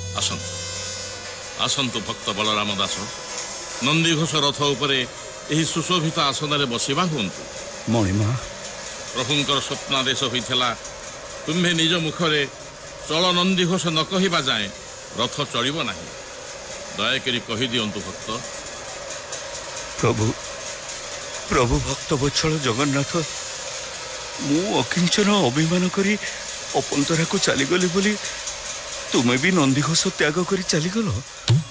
आसंतु आसंतु भक्त बलराम दास नंदीघोष रथ उपरे एही सुशोभित आसन रे बसिबा हुंतु। मणिमा प्रभुंकर स्वप्नादेश होइथिला तुम्हे निज मुखरे चल नंदीघोष न कहिबा जाए रथ चलिबो नाही। दयाकरी कहि दियंतु भक्त। प्रभु प्रभु भक्त वत्सल जगन्नाथ मु अकिंचन अभिमान करी अपंतरा को चलीगली बोली तुम्हें भी नंदीघोष त्याग करी चलीगल।